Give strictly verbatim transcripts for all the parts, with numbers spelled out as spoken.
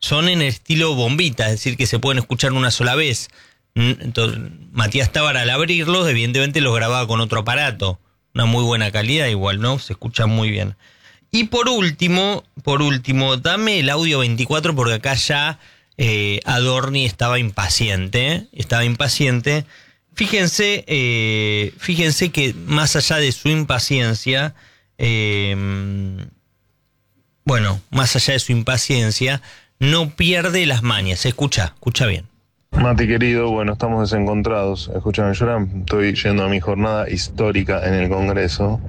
son en el estilo bombita, es decir, que se pueden escuchar una sola vez. Entonces, Matías Tábara, al abrirlos, evidentemente los grababa con otro aparato. Una muy buena calidad igual, ¿no? Se escucha muy bien. Y por último, por último, dame el audio veinticuatro porque acá ya eh, Adorni estaba impaciente, ¿eh? Estaba impaciente. Fíjense, eh, fíjense que más allá de su impaciencia, eh, bueno, más allá de su impaciencia, no pierde las mañas. Escucha, escucha bien. Mati querido, bueno, estamos desencontrados. Escúchame, yo ahora estoy yendo a mi jornada histórica en el Congreso.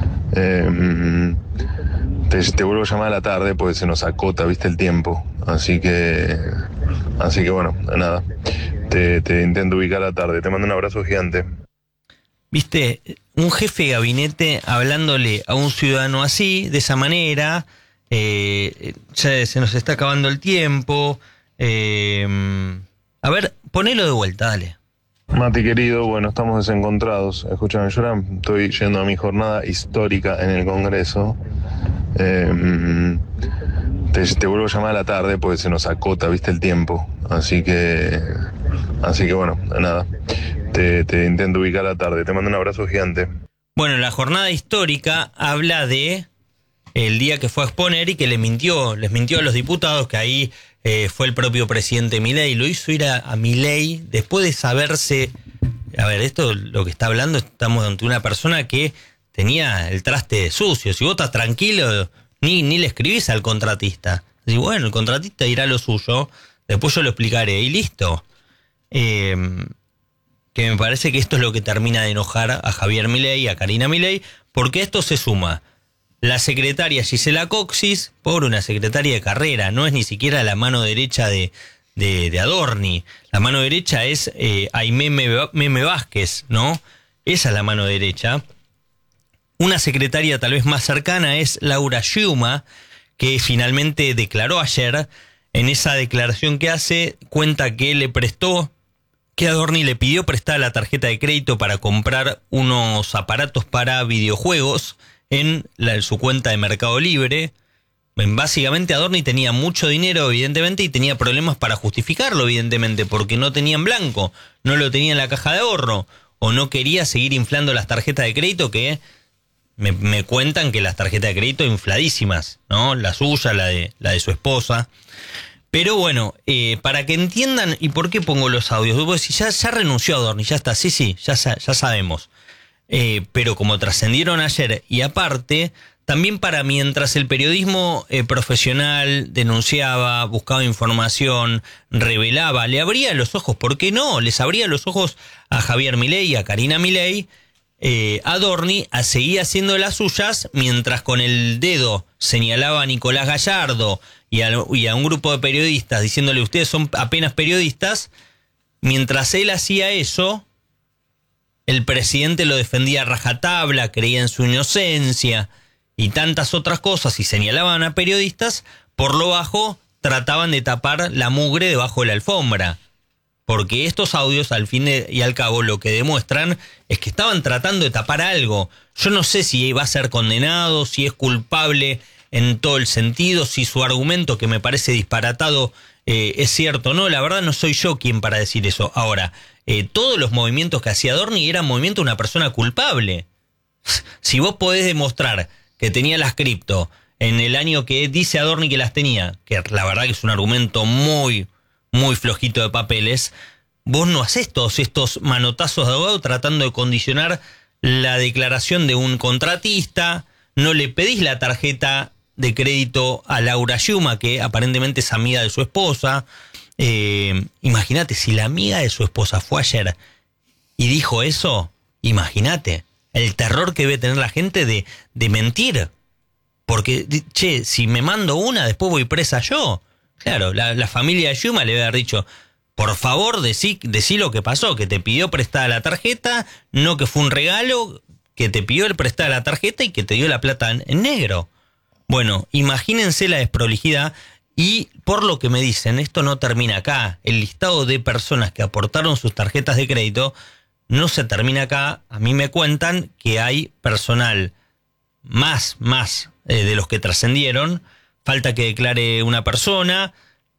Eh, te, te vuelvo a llamar a la tarde porque se nos acota, viste, el tiempo. Así que, así que bueno, nada. Te, te intento ubicar a la tarde. Te mando un abrazo gigante. Viste, un jefe de gabinete hablándole a un ciudadano así, de esa manera, eh, ya se nos está acabando el tiempo. Eh, a ver, ponelo de vuelta, dale. Mati querido, bueno, estamos desencontrados. Escúchame, yo ahora estoy yendo a mi jornada histórica en el Congreso. Eh, te, te vuelvo a llamar a la tarde porque se nos acota, viste, el tiempo. Así que, así que bueno, nada. Te, te intento ubicar a la tarde. Te mando un abrazo gigante. Bueno, la jornada histórica habla de el día que fue a exponer y que le mintió, les mintió a los diputados, que ahí eh, fue el propio presidente Milei, lo hizo ir a, a Milei después de saberse, a ver, esto lo que está hablando, estamos ante una persona que tenía el traste sucio. Si vos estás tranquilo, ni, ni le escribís al contratista. Y bueno, el contratista dirá lo suyo, después yo lo explicaré y listo. Eh, que me parece que esto es lo que termina de enojar a Javier Milei, a Karina Milei, porque esto se suma. La secretaria Gisela Coxis, por una secretaria de carrera, no es ni siquiera la mano derecha de, de, de Adorni. La mano derecha es eh, Aimé Meme Vázquez, ¿no? Esa es la mano derecha. Una secretaria tal vez más cercana es Laura Schiuma, que finalmente declaró ayer. En esa declaración que hace, cuenta que le prestó, que Adorni le pidió prestar la tarjeta de crédito para comprar unos aparatos para videojuegos en, la, en su cuenta de Mercado Libre. Básicamente Adorni tenía mucho dinero, evidentemente, y tenía problemas para justificarlo, evidentemente, porque no tenía en blanco, no lo tenía en la caja de ahorro, o no quería seguir inflando las tarjetas de crédito, que me, me cuentan que las tarjetas de crédito infladísimas, ¿no? La suya, la de, la de su esposa. Pero bueno, eh, para que entiendan, ¿y por qué pongo los audios? Vos decís, ya, ya renunció Adorni, ya está, sí, sí, ya, ya sabemos. Eh, pero como trascendieron ayer, y aparte, también para mientras el periodismo eh, profesional denunciaba, buscaba información, revelaba, le abría los ojos, ¿por qué no? Les abría los ojos a Javier Milei, a Karina Milei, eh, Adorni a seguir haciendo las suyas, mientras con el dedo señalaba a Nicolás Gallardo y a, y a un grupo de periodistas diciéndole, ustedes son apenas periodistas. Mientras él hacía eso, el presidente lo defendía a rajatabla, creía en su inocencia y tantas otras cosas, y señalaban a periodistas, por lo bajo trataban de tapar la mugre debajo de la alfombra. Porque estos audios, al fin de, y al cabo, lo que demuestran es que estaban tratando de tapar algo. Yo no sé si va a ser condenado, si es culpable en todo el sentido, si su argumento, que me parece disparatado, eh, es cierto o no. La verdad no soy yo quien para decir eso. Ahora, eh, todos los movimientos que hacía Adorni eran movimientos de una persona culpable. Si vos podés demostrar que tenía las cripto en el año que dice Adorni que las tenía, que la verdad que es un argumento muy, muy flojito de papeles, vos no hacés todos estos manotazos de abogado tratando de condicionar la declaración de un contratista, no le pedís la tarjeta de crédito a Laura Schiuma, que aparentemente es amiga de su esposa. Eh, imagínate, si la amiga de su esposa fue ayer y dijo eso, imagínate el terror que debe tener la gente de, de mentir. Porque, che, si me mando una, después voy presa yo. Claro, la, la familia de Schiuma le debe haber dicho, por favor, decí, decí lo que pasó, que te pidió prestada la tarjeta, no que fue un regalo, que te pidió el prestada la tarjeta y que te dio la plata en, en negro. Bueno, imagínense la desprolijidad. Y por lo que me dicen, esto no termina acá. El listado de personas que aportaron sus tarjetas de crédito no se termina acá. A mí me cuentan que hay personal más, más eh, de los que trascendieron. Falta que declare una persona.